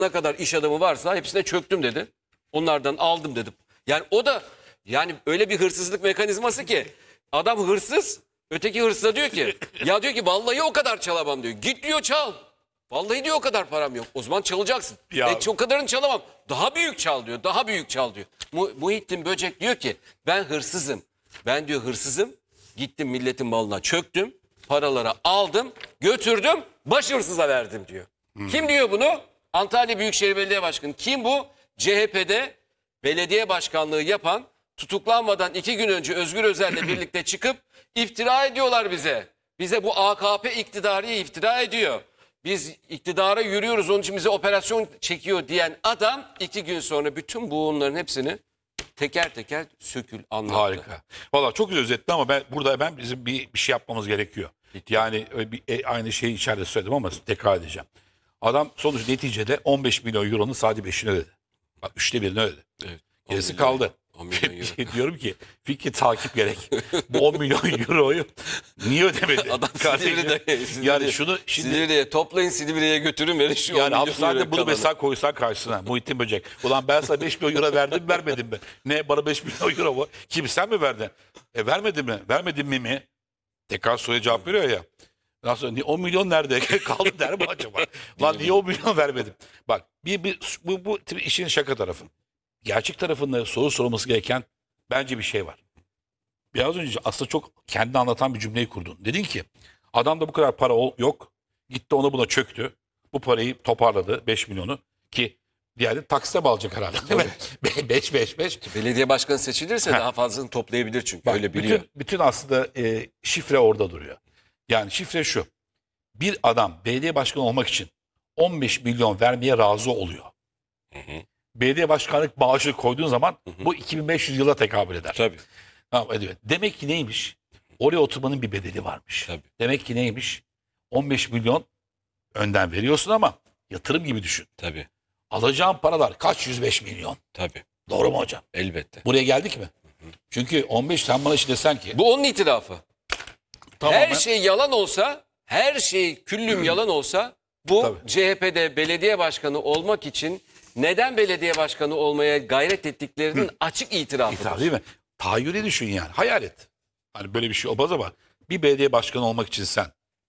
ne kadar iş adamı varsa hepsine çöktüm dedi. Onlardan aldım dedim. Yani o da yani öyle bir hırsızlık mekanizması ki adam hırsız, öteki hırsıza diyor ki ya diyor ki vallahi o kadar çalamam diyor. Git diyor çal. Vallahi diyor o kadar param yok. O zaman çalacaksın. Ya. O kadarını çalamam. Daha büyük çal diyor. Daha büyük çal diyor. Muhittin Böcek diyor ki ben hırsızım. Ben diyor hırsızım. Gittim milletin malına çöktüm. Paraları aldım. Götürdüm. Baş hırsıza verdim diyor. Kim diyor bunu? Antalya Büyükşehir Belediye Başkanı. Kim bu? CHP'de belediye başkanlığı yapan, tutuklanmadan 2 gün önce Özgür Özel'le birlikte çıkıp iftira ediyorlar bize. Bize bu AKP iktidarı iftira ediyor. Biz iktidara yürüyoruz, onun için bize operasyon çekiyor diyen adam 2 gün sonra bütün bunların hepsini teker teker anlattı. Harika. Valla çok güzel özetti ama burada bizim bir şey yapmamız gerekiyor. Yani aynı şeyi içeride söyledim ama tekrar edeceğim. Adam sonuç neticede 15 milyon euronun sadece 5'ini ödedi. Bak 3'te 1'ini ödedi. Evet, Gerisi kaldı. 10 milyon euro. Diyorum ki Fikri takip gerek. Bu 10 milyon euroyu niye ödemedi? Adam Kardeşim, yani şunu şimdi Silivri'ye toplayın, Silivri'ye götürün verin şu 10 yani milyon hapishanede euro bunu kalanı. mesela koysan karşısına Muhittin Böcek. Ulan ben sana 5 milyon euro verdim vermedim mi? Ne bana 5 milyon euro mu? Kim sen mi verdin? Vermedin mi? Vermedin mi? Tekrar soruya cevap veriyor ya. Ondan sonra 10 milyon nerede kaldı der mi acaba? Lan niye 10 milyon vermedim? Bak bu işin şaka tarafı. Gerçek tarafında soru sorulması gereken bence bir şey var. Biraz önce aslında çok kendini anlatan bir cümleyi kurdun. Dedin ki adamda bu kadar para yok. Gitti ona buna çöktü. Bu parayı toparladı 5 milyonu ki diğeri taksite bağlayacak herhalde değil mi? 5. Belediye başkanı seçilirse daha fazlasını toplayabilir çünkü Bak, öyle biliyor. bütün aslında şifre orada duruyor. Yani şifre şu. Bir adam belediye başkanı olmak için 15 milyon vermeye razı oluyor. Belediye başkanlık maaşı koyduğun zaman bu 2500 yıla tekabül eder. Tabii. Tamam, ediyor. Demek ki neymiş? Oraya oturmanın bir bedeli varmış. Tabii. Demek ki neymiş? 15 milyon önden veriyorsun ama yatırım gibi düşün. Tabii. Alacağın paralar kaç 105 milyon. Tabii. Doğru mu hocam? Elbette. Buraya geldik mi? Çünkü 15 sen bana şimdi desen ki Bu onun itirafı. tamamen Her şey yalan olsa, her şey küllüm yalan olsa bu Tabii. CHP'de belediye başkanı olmak için neden belediye başkanı olmaya gayret ettiklerinin açık itirafıdır. değil mi? Tahayyülü düşün yani. Hayal et. Hani böyle bir şey olmaz ama bir belediye başkanı olmak için sen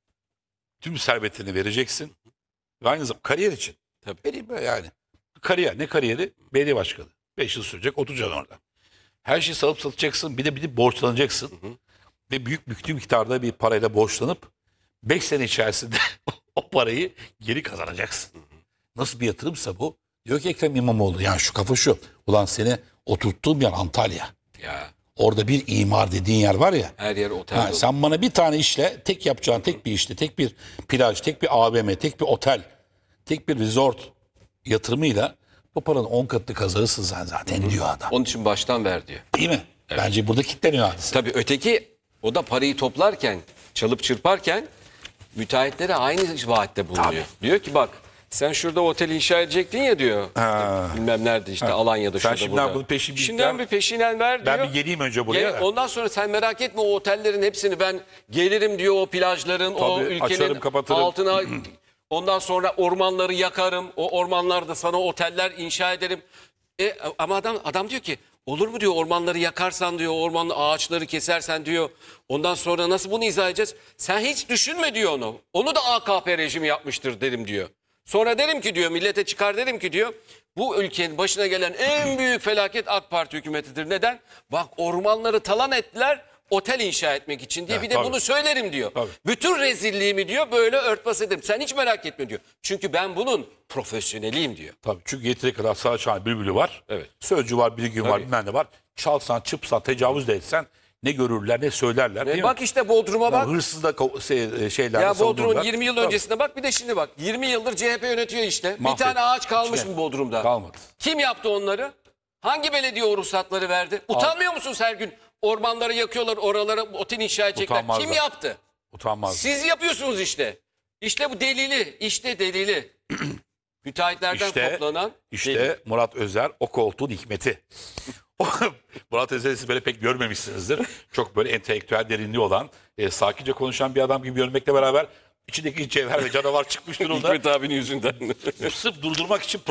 tüm servetini vereceksin. Ve aynı zamanda kariyer için. Tabii. Vereyim mi yani? Kariyer. Ne kariyeri? Belediye başkanı. 5 yıl sürecek, oturacaksın orada. Her şeyi salıp satacaksın. Bir de borçlanacaksın. Ve büyük miktarda bir parayla borçlanıp 5 sene içerisinde o parayı geri kazanacaksın. Nasıl bir yatırımsa bu? Diyor ki Ekrem İmamoğlu yani şu kafa şu. Ulan seni oturttuğum yer Antalya. Ya Orada bir imar dediğin yer var ya. her yer otel Ha, dolu. sen bana bir tane işle tek yapacağın tek bir işte tek bir plaj, tek bir AVM, tek bir otel, tek bir resort yatırımıyla bu paranın 10 katını kazanırsın sen zaten diyor adam. Onun için baştan ver diyor. Değil mi? Bence burada kilitleniyor hadise. Tabii öteki o da parayı toplarken, çalıp çırparken müteahhitlere aynı vaatte bulunuyor. Diyor ki bak sen şurada otel inşa edecektin ya diyor. Bilmem nerede işte Alanya'da Sen şurada şimdiden burada. bunu peşin Şimdiden bir peşinen ver diyor. Ben bir geleyim önce buraya. Gel, ondan sonra sen merak etme o otellerin hepsini ben gelirim diyor o plajların o Tabii, ülkenin açarım, kapatırım. altına ondan sonra ormanları yakarım. O ormanlarda sana oteller inşa ederim. Ama adam diyor ki olur mu diyor ormanları yakarsan diyor ormanlı ağaçları kesersen diyor. Ondan sonra nasıl bunu izah edeceğiz? Sen hiç düşünme diyor onu. Onu da AKP rejimi yapmıştır derim diyor. Sonra derim ki diyor millete çıkar derim ki diyor bu ülkenin başına gelen en büyük felaket AK Parti hükümetidir. Neden? Bak ormanları talan ettiler otel inşa etmek için diye bir de tabii. bunu söylerim diyor. Tabii. Bütün rezilliğimi diyor böyle örtbas ederim. Sen hiç merak etme diyor. Çünkü ben bunun profesyoneliyim diyor. Tabii çünkü yeteri kadar sana çalan bülbülü var. Evet. Sözcü var, bilgin var, Tabii. bilmem ne var. Çalsan, çıpsan, tecavüz de etsen ne görürler ne söylerler. Değil mi? Bak işte Bodrum'a bak. Hırsız da şeyler Ya Bodrum'un savunurlar. 20 yıl Tabii. öncesine bak bir de şimdi bak. 20 yıldır CHP yönetiyor işte. Bir Mahvet. tane ağaç kalmış İşte. mı Bodrum'da? Kalmadı. Kim yaptı onları? Hangi belediye o ruhsatları verdi? Utanmıyor musunuz her gün? Ormanları yakıyorlar, oralara otel inşa edecekler. Utanmazlar. Kim yaptı? Utanmaz. Siz yapıyorsunuz işte. İşte bu delili, işte delili. Müteahhitlerden toplanan İşte delil. Murat Özer o koltuğun hikmeti. Murat Özer'i siz böyle pek görmemişsinizdir. Çok böyle entelektüel derinliği olan, sakince konuşan bir adam gibi görmekle beraber İçindeki cevher ve canavar çıkmış durumda. Hikmet abinin yüzünden. Sırf durdurmak için